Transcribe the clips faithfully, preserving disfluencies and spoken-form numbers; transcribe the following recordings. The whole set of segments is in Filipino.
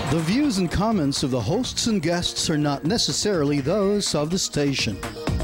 The views and comments of the hosts and guests are not necessarily those of the station.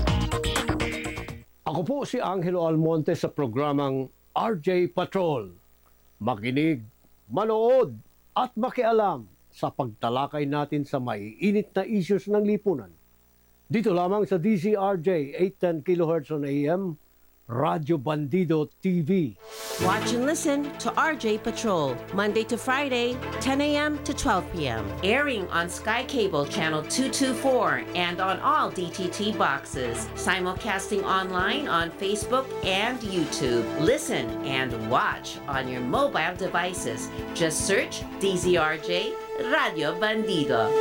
Ako po si Angelo Almonte sa programang R J Patrol. Makinig, manood at makialam sa pagtalakay natin sa maiinit na issues ng lipunan. Dito lamang sa D Z R J eight ten kilohertz on A M, Radyo Bandido T V. Watch and listen to R J Patrol, Monday to Friday, ten A M to twelve P M Airing on Sky Cable Channel two twenty-four and on all D T T boxes. Simulcasting online on Facebook and YouTube. Listen and watch on your mobile devices. Just search D Z R J Radio Bandido.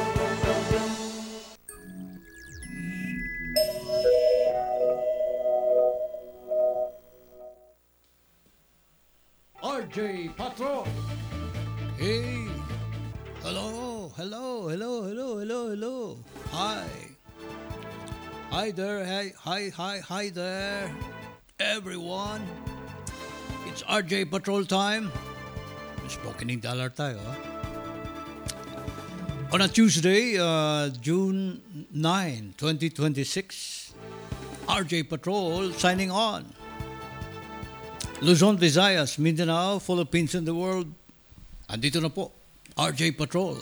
R J Patrol. Hey! Hello! Hello! Hello! Hello! Hello! Hello! Hi! Hi there! Hi! Hi! Hi! Hi there! Everyone! It's R J Patrol time. Spokening dollar tayo, ha? On a Tuesday, uh, June ninth, twenty twenty-six, R J Patrol signing on. Luzon, Visayas, Mindanao, Philippines, and the world. Andito na po, R J Patrol.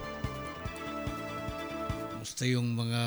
Basta yung mga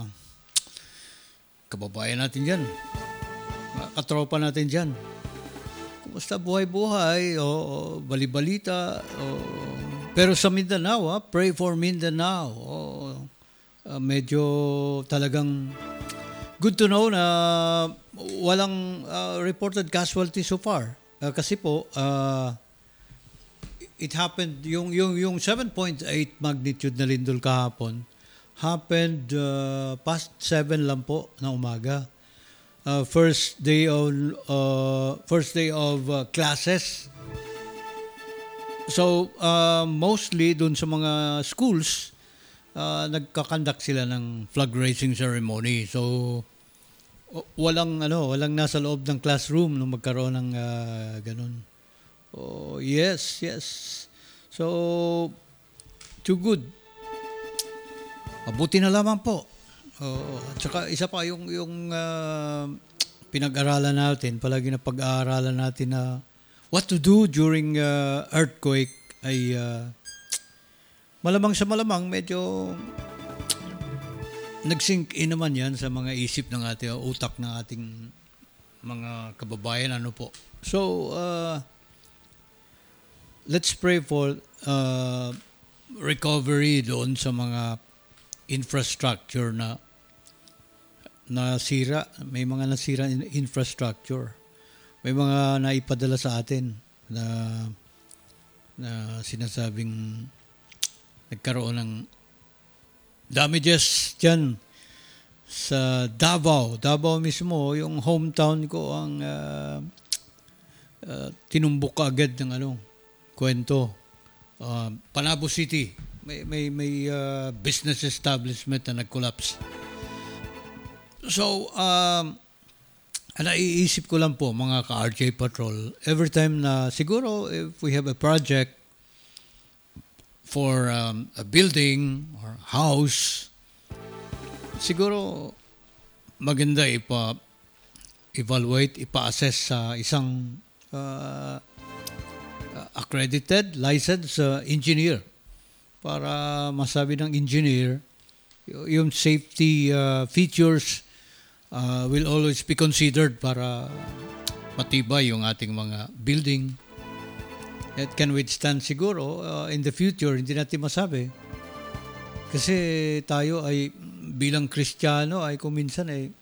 kababayan natin dyan, mga katropa natin dyan. Kumusta buhay-buhay, o, o balibalita. O, pero sa Mindanao, ha, pray for Mindanao. O, uh, medyo talagang good to know na walang uh, reported casualty so far. Uh, kasi po, uh, it happened, yung, yung, yung seven point eight magnitude na lindol kahapon, happened uh, past seven lang po na umaga. Uh, first day of, uh, first day of uh, classes. So, uh, mostly dun sa mga schools, uh, nagkakandak sila ng flag raising ceremony. So, walang ano, walang nasa loob ng classroom nung magkaroon ng uh, ganun. Oh, yes, yes. So, too good. Mabuti na lamang po. Oh, at saka isa pa yung yung uh, pinag-aralan natin, palagi na pag-aaralan natin na what to do during uh, earthquake ay uh, malamang sa malamang medyo nag-sink in naman yan sa mga isip ng ating utak ng ating mga kababayan. Ano po? So, uh, let's pray for uh, recovery doon sa mga infrastructure na nasira. May mga nasira in infrastructure. May mga naipadala sa atin na, na sinasabing nagkaroon ng damages dyan sa Davao. Davao mismo, yung hometown ko ang uh, uh, tinumbok agad ng ano, kwento. Uh, Panabo City, may, may, may uh, business establishment na nag-collapse. So, um, naiisip ko lang po mga ka-R J Patrol, every time na siguro if we have a project for um, a building or house, siguro maganda ipa-evaluate, ipa-assess sa isang uh, accredited, licensed uh, engineer para masabi ng engineer yung safety uh, features uh, will always be considered para matibay yung ating mga building. It can withstand siguro uh, in the future, hindi natin masabi. Kasi tayo ay bilang Kristiyano ay kung minsan ay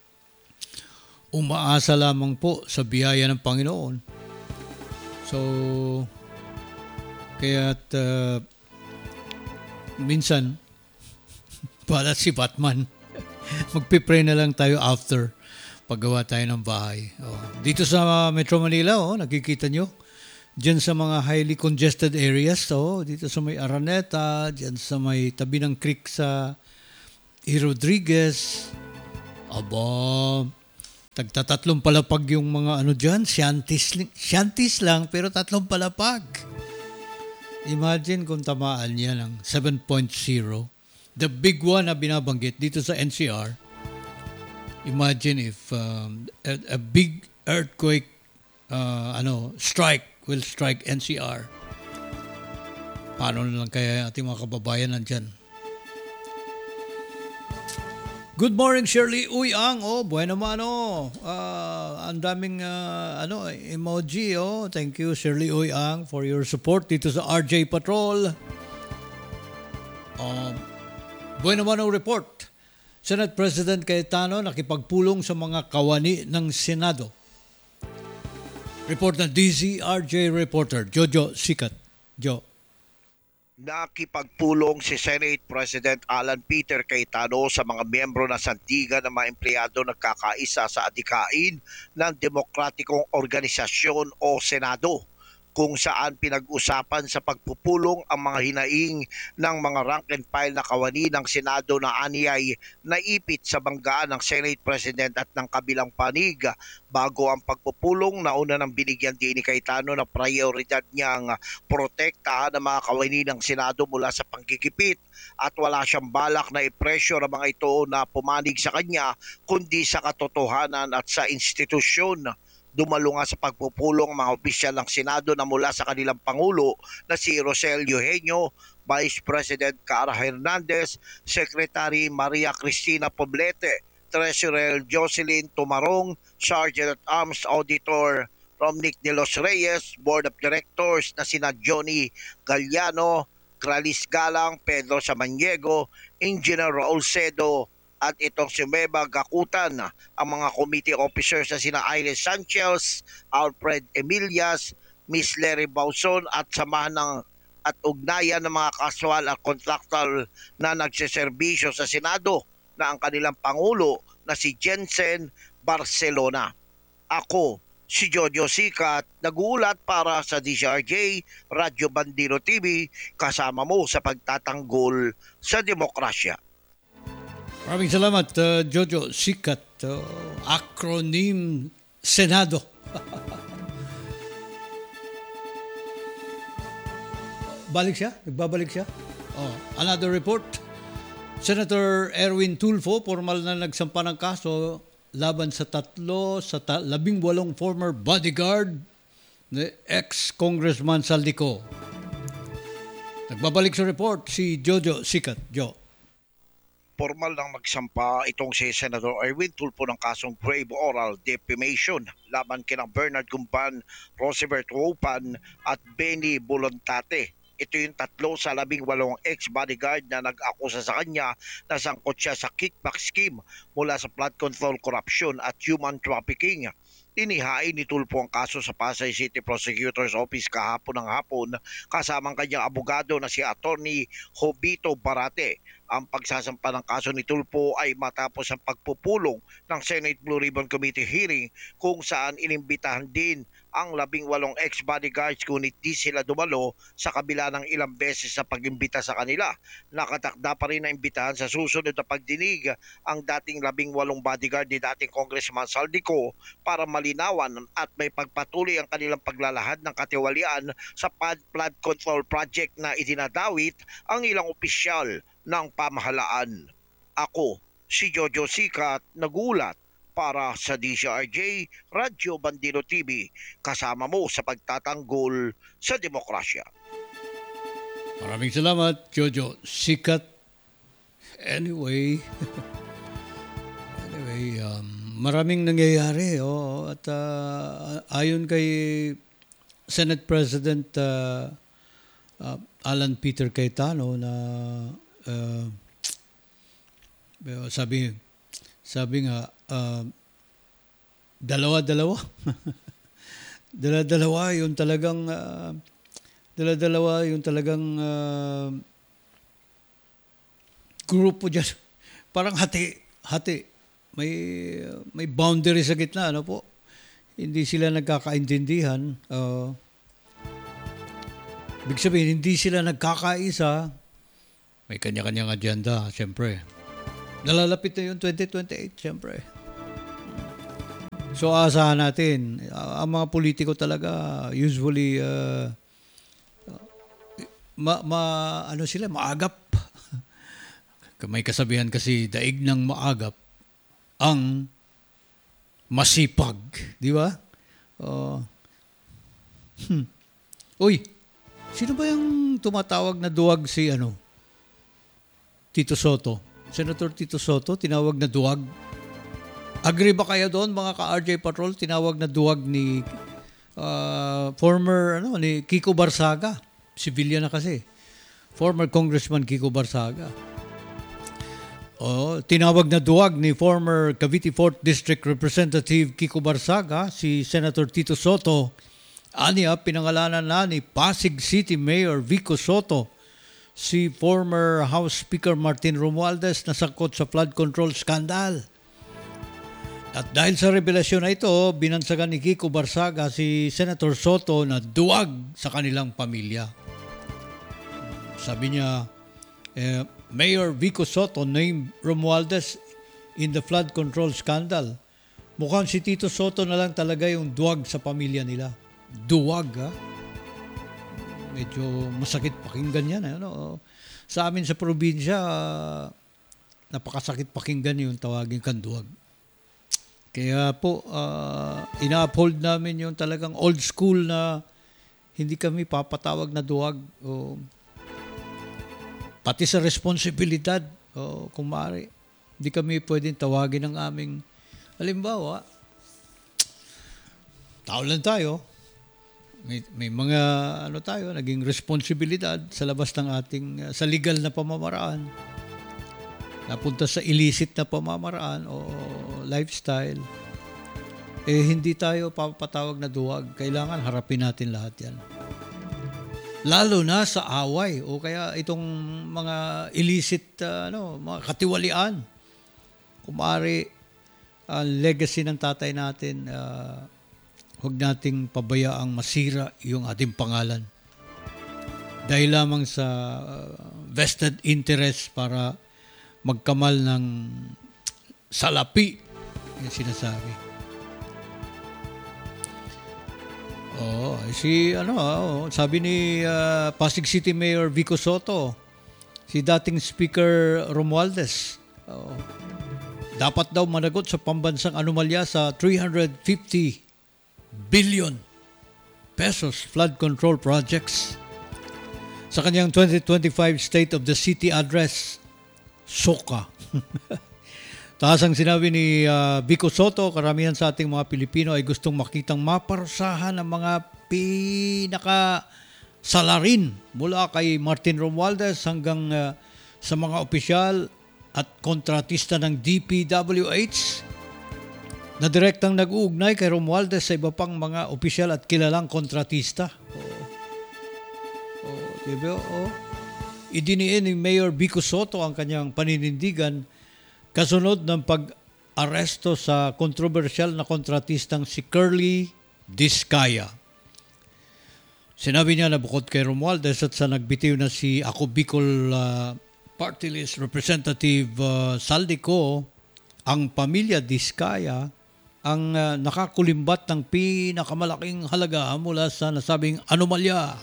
umaasa lamang po sa biyaya ng Panginoon. So, kaya't uh, minsan, para si Batman, magpipray na lang tayo after paggawa tayo ng bahay. Oh. Dito sa Metro Manila, oh, nakikita nyo, diyan sa mga highly congested areas, oh, dito sa may Araneta, diyan sa may tabi ng creek sa E. Rodriguez, aba, tagtatatlong palapag yung mga ano dyan, shanties, shanties lang, pero tatlong palapag. Imagine kung tamaan niya ng seven point zero. The big one na binabanggit dito sa N C R. Imagine if um, a, a big earthquake uh, ano strike will strike N C R. Paano na lang kaya ating mga kababayan nandyan? Good morning, Shirley Uyang. Oh, bueno mano. Uh, ang daming uh, ano, emoji. Oh. Thank you, Shirley Uyang, for your support dito sa R J Patrol. Uh, bueno mano report. Senate President Cayetano nakipagpulong sa mga kawani ng Senado. Report ng D Z R J reporter Jojo Sikat. Jo. Nakipagpulong si Senate President Alan Peter Cayetano sa mga miyembro ng sandigan ng mga empleyado nagkakaisa sa adikain ng Demokratikong Organisasyon o Senado, kung saan pinag-usapan sa pagpupulong ang mga hinaing ng mga rank and file na kawani ng Senado na aniyay naipit sa banggaan ng Senate President at ng kabilang panig. Bago ang pagpupulong, nauna ng binigyan din ni Cayetano na prioridad niyang protektahan ang mga kawani ng Senado mula sa panggigipit at wala siyang balak na i-pressure ang mga ito na pumanig sa kanya kundi sa katotohanan at sa institusyon. Dumalo nga sa pagpupulong ang mga opisyal ng Senado na mula sa kanilang Pangulo na si Rosel Eugenio, Vice President Cara Hernandez, Secretary Maria Cristina Poblete, Treasurer Jocelyn Tumarong, Sergeant at Arms Auditor Romnick de los Reyes, Board of Directors na sina Johnny Galliano, Gralis Galang, Pedro Samaniego, Engineer Raul Cedo, at itong si Meba Gakutan, ang mga committee officers na sina Iris Sanchez, Alfred Emilias, Miss Larry Bauson at samahan ng at ugnayan ng mga kaswal at contractual na nagseserbisyo sa Senado na ang kanilang Pangulo na si Jensen Barcelona. Ako, si Jojo Sikat, nag-uulat para sa D Z R J, Radyo Bandino T V, kasama mo sa pagtatanggol sa demokrasya. Maraming salamat, uh, Jojo Sikat. Uh, acronym Senado. Balik siya? Nagbabalik siya? Oh, another report. Senator Erwin Tulfo, formal na nagsampa ng kaso laban sa tatlo sa ta- labing walong former bodyguard ni ex-Congressman Saldico. Nagbabalik sa report si Jojo Sikat. Jo. Formal nang magsampa itong si Senator Erwin Tulfo ng kasong grave oral defamation laban kina Bernard Gumban, Rosebert Wopan at Benny Bolontate. Ito yung tatlo sa labing walong ex-bodyguard na nag-akusa sa kanya na sangkot siya sa kickback scheme mula sa flood control, corruption at human trafficking. Inihain ni Tulfo ang kaso sa Pasay City Prosecutor's Office kahapon ng hapon kasamang kanyang abogado na si Attorney Jovito Barate. Ang pagsasampa ng kaso ni Tulfo ay matapos ang pagpupulong ng Senate Blue Ribbon Committee hearing kung saan inimbitahan din ang labing walong ex-bodyguards ngunit di sila dumalo sa kabila ng ilang beses sa pag-imbita sa kanila. Nakatakda pa rin na imbitahan sa susunod na pagdinig ang dating labing walong bodyguard ni dating Congressman Saldico para malinawan at may pagpatuloy ang kanilang paglalahad ng katiwalian sa flood control project na idinadawit ang ilang opisyal ng pamahalaan. Ako, si Jojo Sikat, nagulat para sa D Z R J, Radyo Bandino T V, kasama mo sa pagtatanggol sa demokrasya. Maraming salamat, Jojo Sikat. Anyway, anyway, um, maraming nangyayari. Oh, at uh, ayon kay Senate President uh, uh, Alan Peter Cayetano na uh, sabi sabi nga uh, dalawa-dalawa dalawa-dalawa yung talagang uh, dalawa-dalawa yung talagang uh, grupo dyan. Parang hati hati may may boundary sa gitna, ano po, hindi sila nagkakaintindihan. uh, Ibig sabihin, hindi sila nagkakaisa. May kanya-kanyang agenda, siyempre. Nalalapit na yung twenty twenty-eight, siyempre. So, asahan natin. Uh, ang mga politiko talaga, usually, uh, ma, ma- ano sila, maagap. May kasabihan kasi, daig ng maagap ang masipag. Di ba? Uh, hmm. Uy, sino ba yung tumatawag na duwag si ano? Tito Soto. Senator Tito Soto, tinawag na duwag. Agree ba kayo doon, mga ka-R J Patrol? Tinawag na duwag ni uh, former ano ni Kiko Barsaga. Civilian na kasi. Former Congressman Kiko Barsaga. Oh, tinawag na duwag ni former Cavite fourth District Representative Kiko Barsaga, si Senator Tito Soto. Aniya, pinangalanan na ni Pasig City Mayor Vico Soto, si former House Speaker Martin Romualdez na sangkot sa flood control scandal. At dahil sa revelasyon na ito, binansagan ni Kiko Barsaga si Senator Soto na duwag sa kanilang pamilya. Sabi niya, eh, Mayor Vico Soto named Romualdez in the flood control scandal. Mukhang si Tito Soto na lang talaga yung duwag sa pamilya nila. Duwag, ha? Medyo masakit pakinggan yan. Ano? Sa amin sa probinsya, uh, napakasakit pakinggan yung tawagin kang duwag. Kaya po, uh, ina-uphold namin yung talagang old school na hindi kami papatawag na duwag. O, pati sa responsibilidad, o, kung maaari, hindi kami pwedeng tawagin ng aming, halimbawa, tao lang tayo, may, may mga ano tayo, naging responsibilidad sa labas ng ating, uh, sa legal na pamamaraan, napunta sa illicit na pamamaraan o lifestyle, eh hindi tayo papatawag na duwag. Kailangan harapin natin lahat yan. Lalo na sa away o kaya itong mga illicit, uh, ano, mga katiwalian. Kung maaari, ang uh, legacy ng tatay natin, uh, huwag nating pabayaang masira yung ating pangalan. Dahil lamang sa uh, vested interest para magkamal ng salapi, yung sinasabi. Oh, si ano, oh, sabi ni uh, Pasig City Mayor Vico Soto, si dating Speaker Romualdez, oh, dapat daw managot sa pambansang anomalya sa three hundred fifty billion pesos flood control projects. Sa kanyang twenty twenty-five State of the City Address, Soka. Taas ang sinabi ni uh, Vico Soto, karamihan sa ating mga Pilipino ay gustong makitang maparusahan ang mga pinaka-salarin mula kay Martin Romualdez hanggang uh, sa mga opisyal at kontratista ng D P W H na direktang nag-uugnay kay Romualdez sa iba pang mga opisyal at kilalang kontratista. Oh. Oh, diba? Oh. Idiniin ni Mayor Vico Soto ang kanyang paninindigan kasunod ng pag-aresto sa kontrobersyal na kontratistang si Curly Discaya. Sinabi niya na bukod kay Romualdez at sa nagbitiw na si Ako Bicol uh, Party List Representative uh, Saldico, ang pamilya Discaya ang uh, nakakulimbat ng pinakamalaking halaga mula sa nasabing anomalya.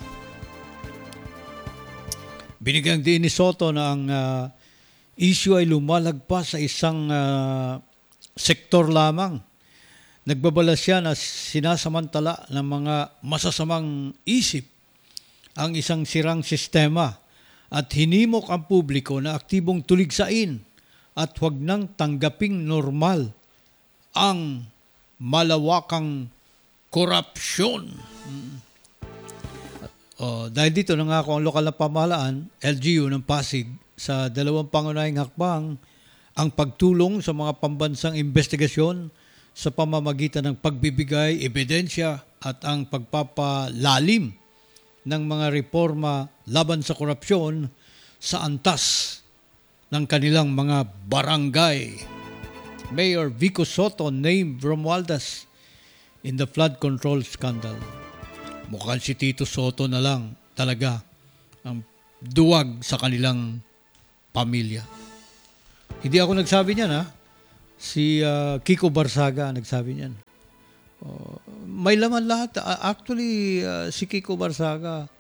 Binigyang din ni Soto na ang uh, issue ay lumalagpas sa isang uh, sektor lamang. Nagbabala siya na sinasamantala ng mga masasamang isip ang isang sirang sistema at hinimok ang publiko na aktibong tuligsain at huwag nang tanggaping normal ang malawakang korupsyon. Hmm. Oh, dahil dito nangako ang lokal na pamahalaan, L G U ng Pasig, sa dalawang pangunahing hakbang ang pagtulong sa mga pambansang investigasyon sa pamamagitan ng pagbibigay ebidensya at ang pagpapalalim ng mga reforma laban sa korupsyon sa antas ng kanilang mga barangay. Mayor Vico Soto named Romualdez in the flood control scandal. Mukhang si Tito Soto na lang talaga ang duwag sa kanilang pamilya. Hindi ako nagsabi niyan, ha? Si uh, Kiko Barsaga nagsabi niyan. Uh, may laman lahat. Uh, actually, uh, si Kiko Barsaga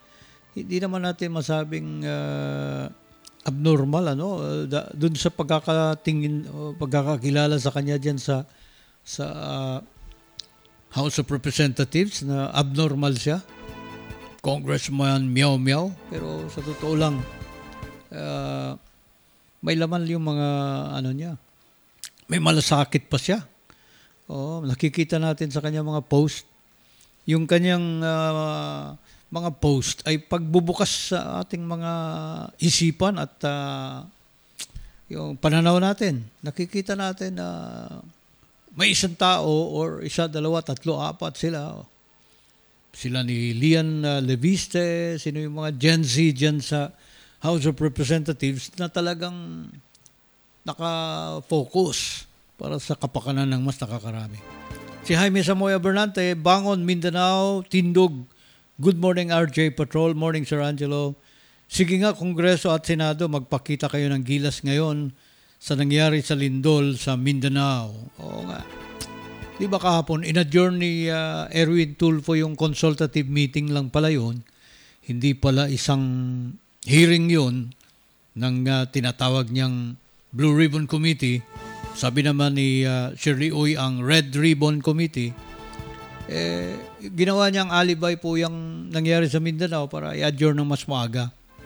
hindi naman natin masabing uh, abnormal ano uh, da, dun sa pagkakatingin o pagkakakilala sa kanya diyan sa sa uh, House of Representatives na abnormal siya. Congressman meow meow, pero sa totoo lang uh, may laman yung mga ano niya. May malasakit pa siya. Oh, nakikita natin sa kanya mga post. Yung kanyang uh, mga post ay pagbubukas sa ating mga isipan at uh, yung pananaw natin. Nakikita natin na may isang tao or isa, dalawa, tatlo, apat sila. Sila ni Lian uh, Leviste, sino yung mga Gen Z dyan sa House of Representatives na talagang naka-focus para sa kapakanan ng mas nakakarami. Si Jaime Samoya Bernante, Bangon, Mindanao, Tindog. Good morning, R J Patrol. Morning, Sir Angelo. Sige nga, Kongreso at Senado, magpakita kayo ng gilas ngayon sa nangyari sa lindol sa Mindanao. Oo nga. Di ba kahapon, in-adjourn ni uh, Erwin Tulfo yung consultative meeting lang pala yun. Hindi pala isang hearing yun ng uh, tinatawag niyang Blue Ribbon Committee. Sabi naman ni uh, Shirley Uy ang Red Ribbon Committee. Eh, ginawa niyang alibay po yung nangyari sa Mindanao para i-adjourn ng mas maaga.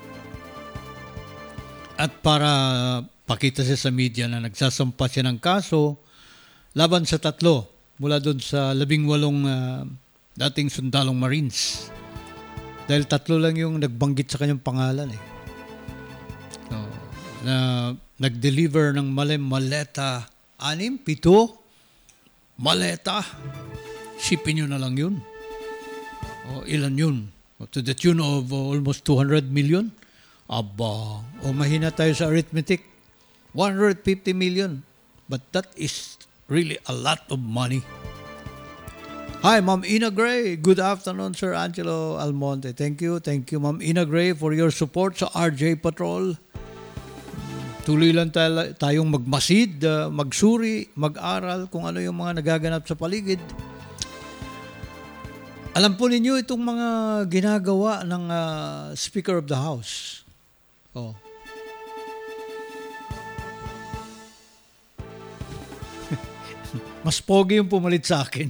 At para pakita siya sa media na nagsasampa siya ng kaso laban sa tatlo mula doon sa labing walong uh, dating sundalong Marines. Dahil tatlo lang yung nagbanggit sa kanyang pangalan eh. So, na nag-deliver ng mali maleta. Anim, pito, maleta. Sipin nyo na lang yun. O, ilan yun? O, to the tune of uh, almost two hundred million. Aba, o mahina tayo sa arithmetic. one hundred fifty million. But that is really a lot of money. Hi, Ma'am Ina Gray. Good afternoon, Sir Angelo Almonte. Thank you. Thank you, Ma'am Ina Gray, for your support sa R J Patrol. Tuloy lang tayo, tayong magmasid, uh, magsuri, mag-aral kung ano yung mga nagaganap sa paligid. Alam po ninyo itong mga ginagawa ng uh, Speaker of the House. Oh. Mas pogi yung pumalit sa akin.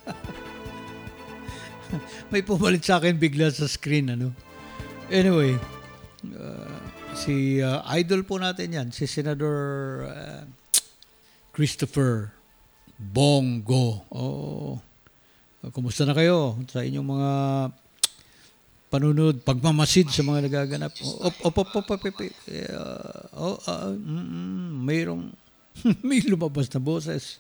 May pumalit sa akin bigla sa screen, ano. Anyway, uh, si uh, idol po natin yan, si Senator uh, Christopher Bongo. Oh, kumusta na kayo sa inyong mga panunod, pagmamasid sa mga nagaganap? Op, op, op, op, op, op, uh, oh, uh, mm, mm, mayroong may lumabas na boses.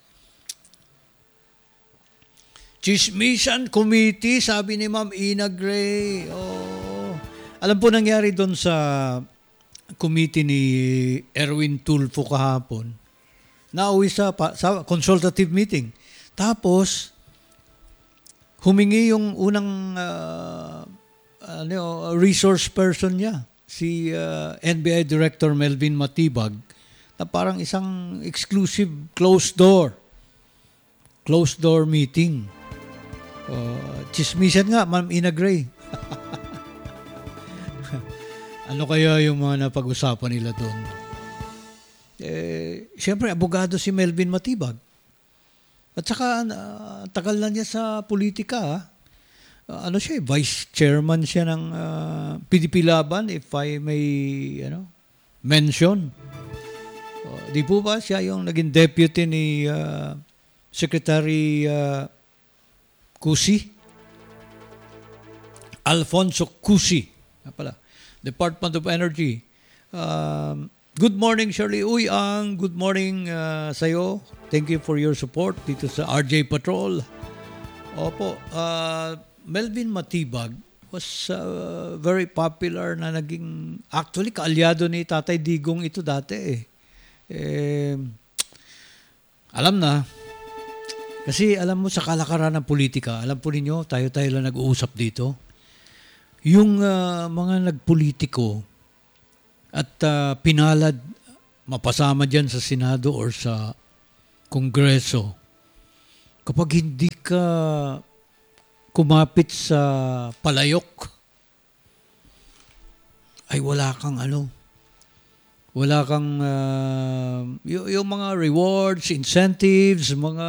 Chismisan Committee, sabi ni Ma'am Ina Gray. Oh. Alam po nangyari doon sa committee ni Erwin Tulfo kahapon. Nauwi sa, sa consultative meeting. Tapos, humingi yung unang uh, ano, resource person niya, si uh, N B I Director Melvin Matibag, na parang isang exclusive closed door. Closed door meeting. Uh, chismisan nga, Ma'am Ina Gray. Ano kaya yung mga napag-usapan nila doon? Eh, siyempre, abogado si Melvin Matibag. At saka, uh, tagal na niya sa politika. Uh, ano siya, vice chairman siya ng uh, P D P Laban, if I may ano, mention. Uh, di po ba siya yung naging deputy ni uh, Secretary uh, Cusi? Alfonso Cusi. Ah, pala. Department of Energy. Um, good morning, Shirley Uyang. Good morning uh, sa'yo. Thank you for your support dito sa R J Patrol. Opo. Uh, Melvin Matibag was uh, very popular na naging, actually, kaalyado ni Tatay Digong ito dati eh. eh alam na, kasi alam mo sa kalakaran ng politika, alam po ninyo, tayo-tayo lang nag-uusap dito. Yung uh, mga nagpolitiko at uh, pinalad, mapasama dyan sa Senado or sa Kongreso, kapag hindi ka kumapit sa palayok, ay wala kang ano, wala kang uh, y- yung mga rewards, incentives, mga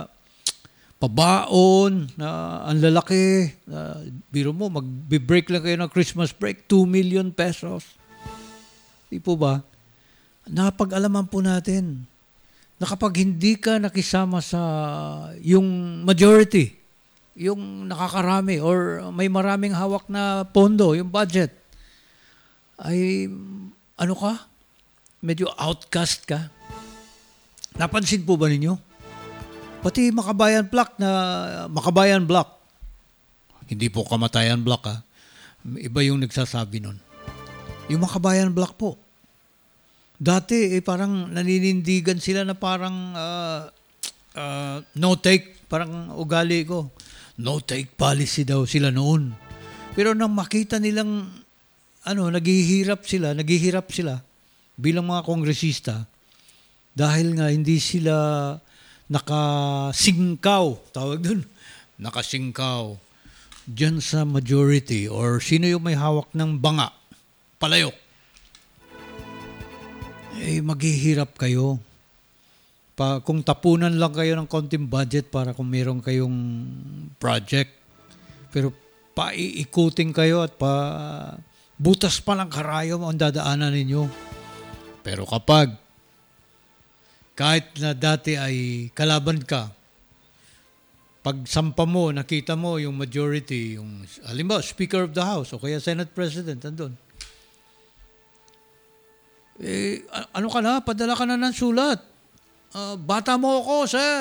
pabaon na ang lalaki. Uh, biro mo, mag-break lang kayo ng Christmas break, two million pesos. Di po ba? Napag-alaman po natin na kapag hindi ka nakisama sa yung majority, yung nakakarami or may maraming hawak na pondo, yung budget, ay ano ka? Medyo outcast ka. Napansin po ba ninyo? Pati Makabayan Block na Makabayan Block. Hindi po Kamatayan Block ha. Iba yung nagsasabi nun. Yung Makabayan Block po. Dati eh, parang naninindigan sila na parang uh, uh, no take, parang ugali ko. No take policy daw sila noon. Pero nang makita nilang ano, naghihirap sila, naghihirap sila bilang mga kongresista dahil nga hindi sila nakasingkaw, tawag dun, nakasingkaw dyan sa majority or sino yung may hawak ng banga, palayok. Eh, maghihirap kayo. Pa, kung tapunan lang kayo ng konting budget para kung meron kayong project. Pero paiikutin kayo at pa butas pa ng karayom ang dadaanan ninyo. Pero kapag kahit na dati ay kalaban ka, pag sampa mo, nakita mo yung majority, yung halimbawa, Speaker of the House o kaya Senate President, andun. Eh, ano ka na? Padala ka na ng sulat. Uh, bata mo ako, sir.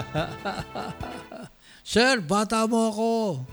Sir, bata mo ako.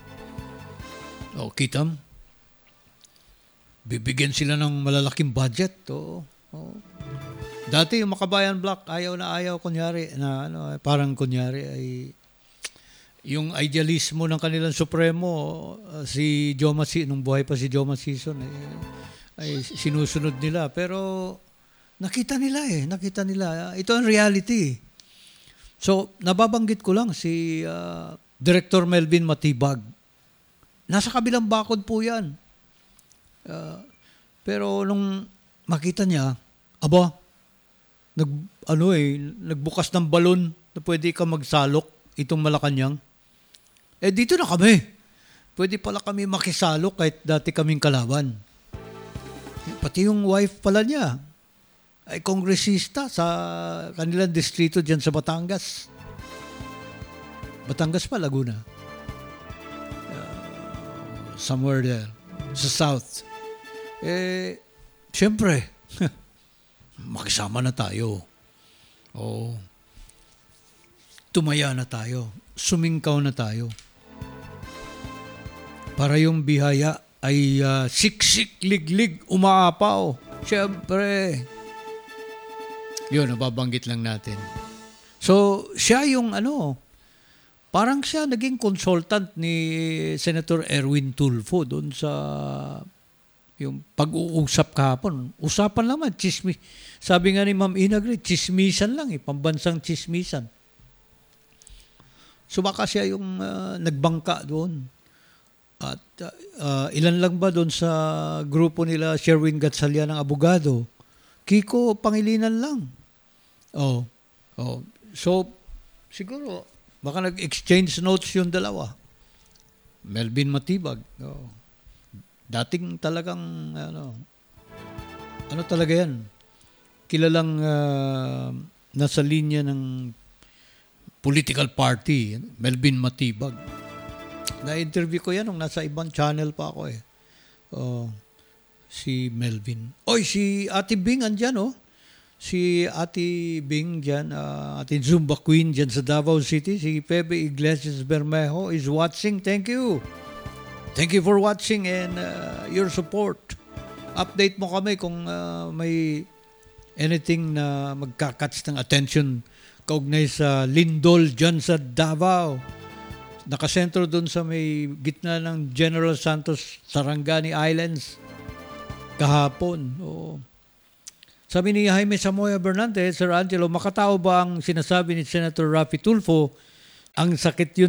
O, kita mo. Bibigyan sila ng malalaking budget. O, o. Dati yung Makabayan Block, ayaw na ayaw, kunyari, na ano, parang kunyari ay yung idealismo ng kanilang supremo, uh, si Joma Si, nung buhay pa si Joma Sison, eh, ay sinusunod nila. Pero nakita nila eh, nakita nila. Ito ang reality. So, nababanggit ko lang si uh, Director Melvin Matibag. Nasa kabilang bakod po yan. Uh, pero nung makita niya, aba, nag, ano eh, nagbukas ng balon na pwede ka magsalok itong Malacanang. Eh, dito na kami. Pwede pala kami makisalok kahit dati kaming kalaban. Pati yung wife pala niya ay kongresista sa kanilang distrito dyan sa Batangas. Batangas pa, Laguna. Uh, somewhere there. Sa South. Eh, siyempre, makisama na tayo. O, tumaya na tayo. Sumingkaw na tayo. Para yung bihaya ay uh, siksik, liglig, umaapaw. Siyempre. Yun, nababanggit lang natin. So, siya yung ano, parang siya naging consultant ni Senator Erwin Tulfo doon sa yung pag-uusap kahapon. Usapan lang man, chismis. Sabi nga ni Ma'am Inagri, chismisan lang eh, pambansang chismisan. So baka siya yung uh, nagbangka doon. At uh, ilan lang ba doon sa grupo nila Sherwin Gatsalia ng abogado? Kiko Pangilinan lang. Oh. Oh. So siguro baka nag-exchange notes yung dalawa. Melvin Matibag. Oh. Dating talagang ano ano talaga yan. Kilalang uh, nasa linya ng political party, Melvin Matibag. Na-interview ko yan nung nasa ibang channel pa ako eh. Oh, si Melvin. Oy, si Ate Bing andyan oh. Si Ate Bing dyan, uh, Ate Zumba Queen dyan sa Davao City. Si Pepe Iglesias Bermejo is watching. Thank you. Thank you for watching and uh, your support. Update mo kami kung uh, may anything na magkakatch ng attention kaugnay sa lindol dyan sa Davao. Nakasentro doon sa may gitna ng General Santos Sarangani Islands kahapon. Oo. Sabi ni Jaime Samoya Bernaldez, Sir Angelo, makatao ba ang sinasabi ni Senator Raffy Tulfo ang sakit yun